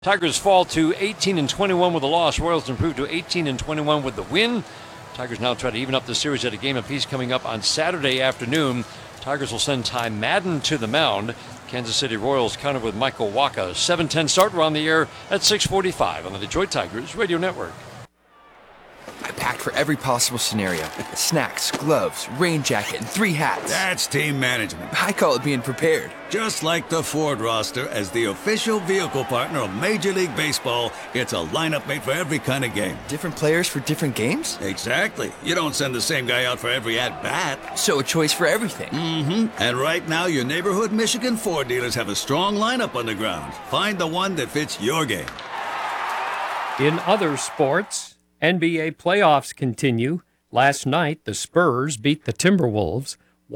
Tigers fall to 18-21 with a loss. Royals improve to 18-21 with the win. Tigers now try to even up the series at a game apiece coming up on Saturday afternoon. Tigers will send Ty Madden to the mound. Kansas City Royals counter with Michael Wacha. 7:10 start. We're on the air at 6:45 on the Detroit Tigers Radio Network. I packed for every possible scenario. Snacks, gloves, rain jacket, and 3 hats. That's team management. I call it being prepared. Just like the Ford roster, as the official vehicle partner of Major League Baseball, it's a lineup made for every kind of game. Different players for different games? Exactly. You don't send the same guy out for every at-bat. So a choice for everything. Mm-hmm. And right now, your neighborhood Michigan Ford dealers have a strong lineup on the ground. Find the one that fits your game. In other sports, NBA playoffs continue. Last night, the Spurs beat the Timberwolves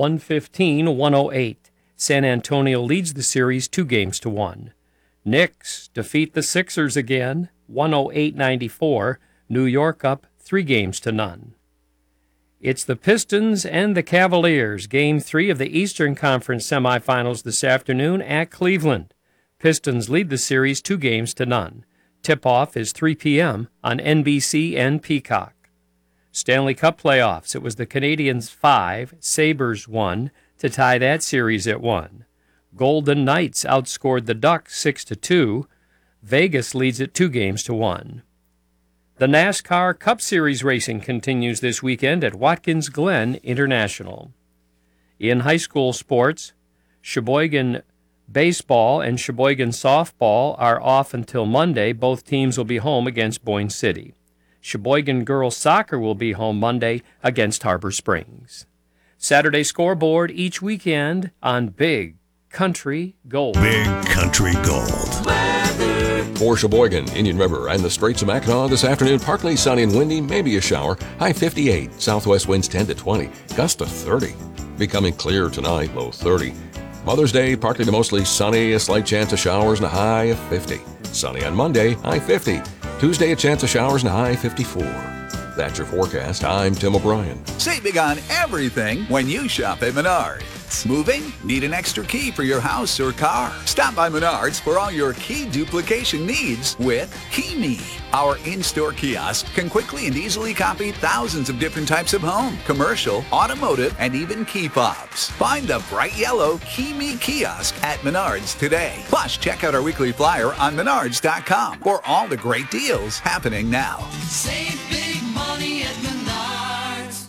115-108. San Antonio leads the series 2-1. Knicks defeat the Sixers again 108-94. New York up 3-0. It's the Pistons and the Cavaliers, Game 3 of the Eastern Conference semifinals this afternoon at Cleveland. Pistons lead the series 2-0. Tip-off is 3 p.m. on NBC and Peacock. Stanley Cup playoffs. It was the Canadiens 5, Sabres 1 to tie that series at 1. Golden Knights outscored the Ducks 6-2. Vegas leads it 2-1. The NASCAR Cup Series racing continues this weekend at Watkins Glen International. In high school sports, Sheboygan baseball and Sheboygan softball are off until Monday. Both teams will be home against Boyne City. Sheboygan girls soccer will be home Monday against Harbor Springs. Saturday scoreboard each weekend on Big Country Gold. Big Country Gold. For Sheboygan, Indian River, and the Straits of Mackinac this afternoon, partly sunny and windy, maybe a shower. High 58, southwest winds 10 to 20, gust to 30. Becoming clear tonight, low 30. Mother's Day, partly to mostly sunny, a slight chance of showers and a high of 50. Sunny on Monday, high 50. Tuesday, a chance of showers and a high 54. That's your forecast. I'm Tim O'Brien. Save big on everything when you shop at Menards. Moving? Need an extra key for your house or car? Stop by Menards for all your key duplication needs with KeyMe. Our in-store kiosk can quickly and easily copy thousands of different types of home, commercial, automotive, and even key fobs. Find the bright yellow KeyMe kiosk at Menards today. Plus, check out our weekly flyer on Menards.com for all the great deals happening now. Save big money at Menards.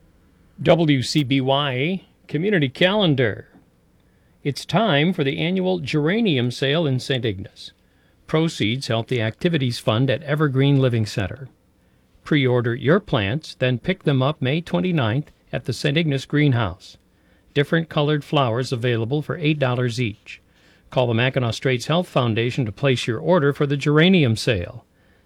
WCBY Community Calendar. It's time for the annual geranium sale in St. Ignace. Proceeds help the Activities Fund at Evergreen Living Center. Pre-order your plants, then pick them up May 29th at the St. Ignace Greenhouse. Different colored flowers available for $8 each. Call the Mackinac Straits Health Foundation to place your order for the geranium sale.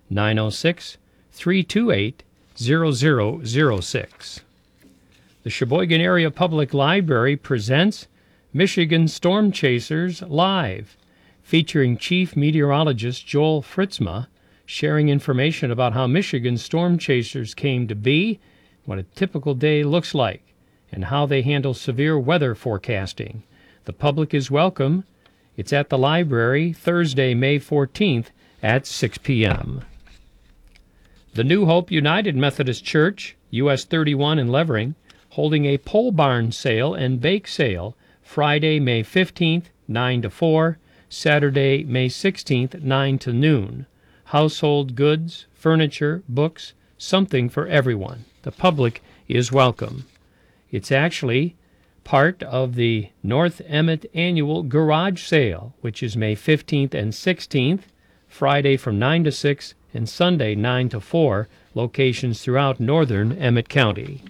906-328-0006. The Sheboygan Area Public Library presents Michigan Storm Chasers Live, featuring Chief Meteorologist Joel Fritzma, sharing information about how Michigan storm chasers came to be, what a typical day looks like, and how they handle severe weather forecasting. The public is welcome. It's at the library Thursday, May 14th at 6 p.m. The New Hope United Methodist Church, US 31 in Levering, holding a pole barn sale and bake sale Friday, May 15th, 9 to 4, Saturday, May 16th, 9 to noon. Household goods, furniture, books, something for everyone. The public is welcome. It's actually part of the North Emmett Annual Garage Sale, which is May 15th and 16th, Friday from 9 to 6 and Sunday 9 to 4, locations throughout northern Emmett County.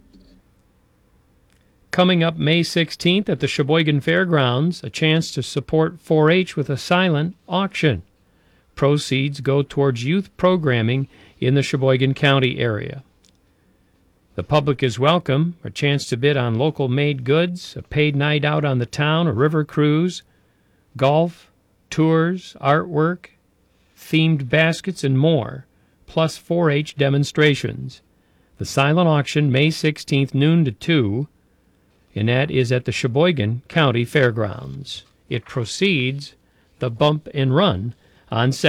Coming up May 16th at the Sheboygan Fairgrounds, a chance to support 4-H with a silent auction. Proceeds go towards youth programming in the Sheboygan County area. The public is welcome, a chance to bid on local-made goods, a paid night out on the town, a river cruise, golf, tours, artwork, themed baskets, and more, plus 4-H demonstrations. The silent auction, May 16th, noon to 2, and that is at the Sheboygan County Fairgrounds. It precedes the Bump and Run on